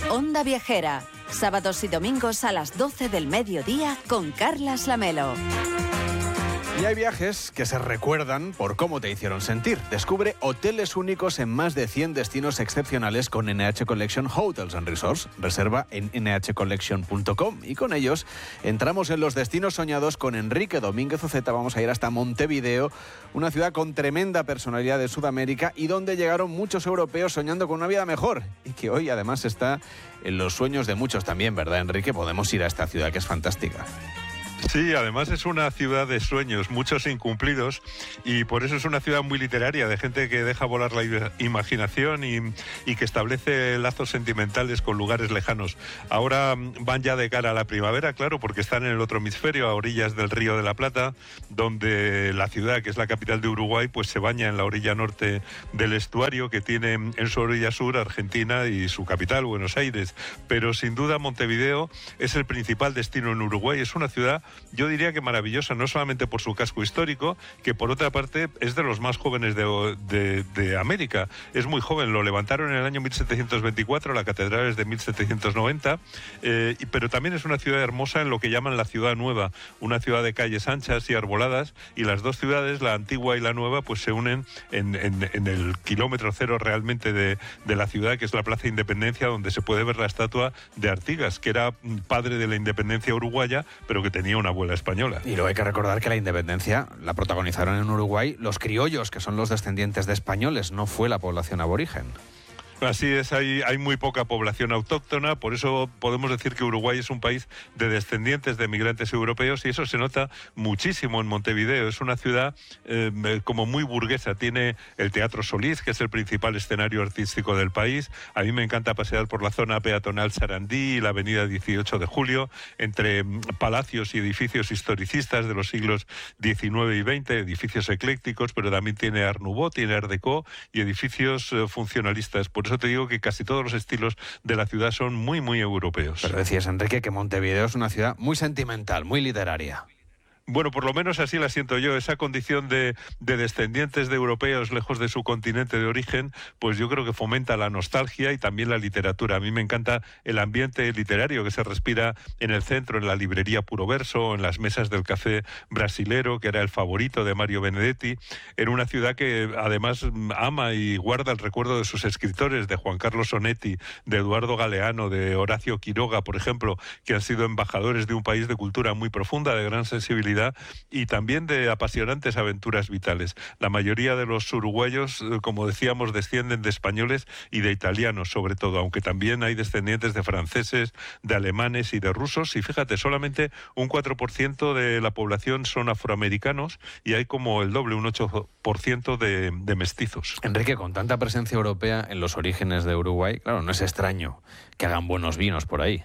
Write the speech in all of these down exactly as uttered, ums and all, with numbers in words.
Onda Viajera, sábados y domingos a las doce del mediodía con Carlas Lamelo. Y hay viajes que se recuerdan por cómo te hicieron sentir. Descubre hoteles únicos en más de cien destinos excepcionales con N H Collection Hotels and Resorts. Reserva en ene hache collection punto com y con ellos entramos en los destinos soñados con Enrique Domínguez Uceta. Vamos a ir hasta Montevideo, una ciudad con tremenda personalidad de Sudamérica y donde llegaron muchos europeos soñando con una vida mejor y que hoy además está en los sueños de muchos también, ¿verdad, Enrique? Podemos ir a esta ciudad que es fantástica. Sí, además es una ciudad de sueños, muchos incumplidos, y por eso es una ciudad muy literaria, de gente que deja volar la imaginación y, y que establece lazos sentimentales con lugares lejanos. Ahora van ya de cara a la primavera, claro, porque están en el otro hemisferio, a orillas del Río de la Plata, donde la ciudad, que es la capital de Uruguay, pues se baña en la orilla norte del estuario, que tiene en su orilla sur Argentina y su capital, Buenos Aires. Pero sin duda Montevideo es el principal destino en Uruguay, es una ciudad, yo diría que maravillosa, no solamente por su casco histórico, que por otra parte es de los más jóvenes de, de, de América. Es muy joven, lo levantaron en el año mil setecientos veinticuatro, la catedral es de mil setecientos noventa, eh, pero también es una ciudad hermosa en lo que llaman la ciudad nueva, una ciudad de calles anchas y arboladas, y las dos ciudades, la antigua y la nueva, pues se unen en, en, en el kilómetro cero realmente de, de la ciudad, que es la Plaza Independencia, donde se puede ver la estatua de Artigas, que era padre de la independencia uruguaya, pero que tenía una abuela española. Y luego hay que recordar que la independencia la protagonizaron en Uruguay los criollos, que son los descendientes de españoles, no fue la población aborigen. Así es, hay, hay muy poca población autóctona, por eso podemos decir que Uruguay es un país de descendientes de migrantes europeos y eso se nota muchísimo en Montevideo. Es una ciudad eh, como muy burguesa, tiene el Teatro Solís, que es el principal escenario artístico del país. A mí me encanta pasear por la zona peatonal Sarandí y la avenida dieciocho de julio, entre palacios y edificios historicistas de los siglos diecinueve y veinte, edificios eclécticos, pero también tiene Art Nouveau, tiene Art Deco y edificios eh, funcionalistas. Por eso te digo que casi todos los estilos de la ciudad son muy, muy europeos. Pero decías, Enrique, que Montevideo es una ciudad muy sentimental, muy literaria. Bueno, por lo menos así la siento yo, esa condición de, de descendientes de europeos lejos de su continente de origen, pues yo creo que fomenta la nostalgia y también la literatura. A mí me encanta el ambiente literario que se respira en el centro, en la librería Puro Verso, en las mesas del café brasilero, que era el favorito de Mario Benedetti, en una ciudad que además ama y guarda el recuerdo de sus escritores, de Juan Carlos Onetti, de Eduardo Galeano, de Horacio Quiroga, por ejemplo, que han sido embajadores de un país de cultura muy profunda, de gran sensibilidad, y también de apasionantes aventuras vitales. La mayoría de los uruguayos, como decíamos, descienden de españoles y de italianos, sobre todo, aunque también hay descendientes de franceses, de alemanes y de rusos, y fíjate, solamente un cuatro por ciento de la población son afroamericanos y hay como el doble, un ocho por ciento de, de mestizos. Enrique, con tanta presencia europea en los orígenes de Uruguay, claro, no es extraño que hagan buenos vinos por ahí.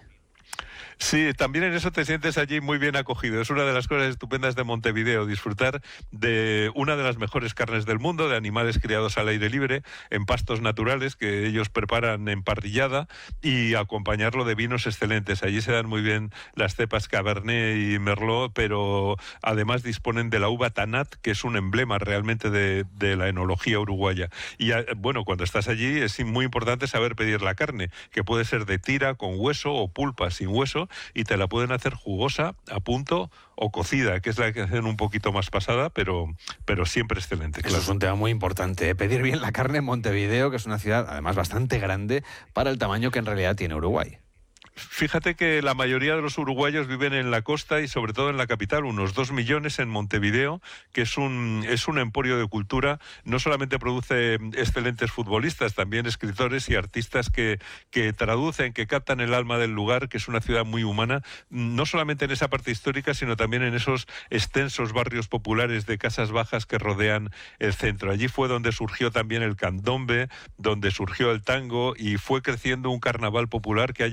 Sí, también en eso te sientes allí muy bien acogido. Es una de las cosas estupendas de Montevideo, disfrutar de una de las mejores carnes del mundo, de animales criados al aire libre, en pastos naturales que ellos preparan en parrillada y acompañarlo de vinos excelentes. Allí se dan muy bien las cepas Cabernet y Merlot, pero además disponen de la uva Tanat, que es un emblema realmente de, de la enología uruguaya. Y bueno, cuando estás allí es muy importante saber pedir la carne, que puede ser de tira, con hueso o pulpa sin hueso, y te la pueden hacer jugosa, a punto o cocida, que es la que hacen un poquito más pasada, pero, pero siempre excelente. Eso claro. Es un tema muy importante, ¿eh? Pedir bien la carne en Montevideo, que es una ciudad además bastante grande para el tamaño que en realidad tiene Uruguay. Fíjate que la mayoría de los uruguayos viven en la costa y sobre todo en la capital, unos dos millones en Montevideo, que es un, es un emporio de cultura. No solamente produce excelentes futbolistas, también escritores y artistas que, que traducen, que captan el alma del lugar, que es una ciudad muy humana, no solamente en esa parte histórica, sino también en esos extensos barrios populares de casas bajas que rodean el centro. Allí fue donde surgió también el candombe, donde surgió el tango y fue creciendo un carnaval popular que ha llegado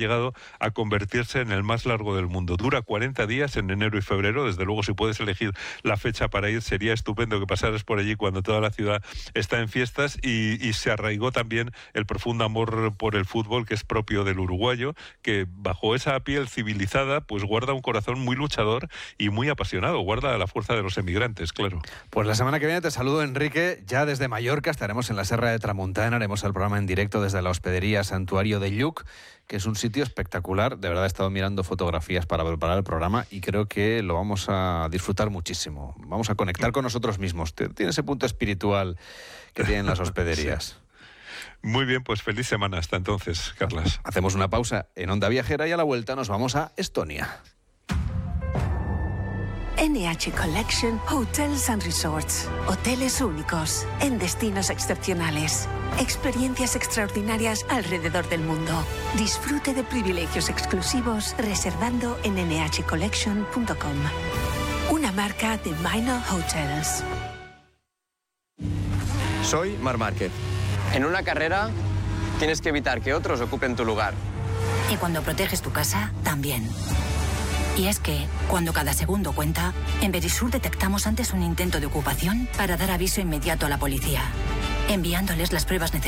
a convertirse en el más largo del mundo. Dura cuarenta días en enero y febrero. Desde luego, si puedes elegir la fecha para ir, sería estupendo que pasaras por allí cuando toda la ciudad está en fiestas, y, y se arraigó también el profundo amor por el fútbol que es propio del uruguayo, que bajo esa piel civilizada pues guarda un corazón muy luchador y muy apasionado, guarda la fuerza de los emigrantes, claro. Pues la semana que viene te saludo, Enrique, ya desde Mallorca. Estaremos en la Serra de Tramuntana, haremos el programa en directo desde la hospedería Santuario de Lluc, que es un sitio espectacular. De verdad he estado mirando fotografías para preparar el programa y creo que lo vamos a disfrutar muchísimo. Vamos a conectar con nosotros mismos. Tiene ese punto espiritual que tienen las hospederías. Sí. Muy bien, pues feliz semana hasta entonces, Carlas. Hacemos una pausa en Onda Viajera y a la vuelta nos vamos a Estonia. N H Collection Hotels and Resorts. Hoteles únicos en destinos excepcionales. Experiencias extraordinarias alrededor del mundo. Disfrute de privilegios exclusivos reservando en ene hache collection punto com. Una marca de Minor Hotels. Soy Marc Márquez. En una carrera tienes que evitar que otros ocupen tu lugar. Y cuando proteges tu casa, también. Y es que, cuando cada segundo cuenta, en Verisur detectamos antes un intento de ocupación para dar aviso inmediato a la policía, enviándoles las pruebas necesarias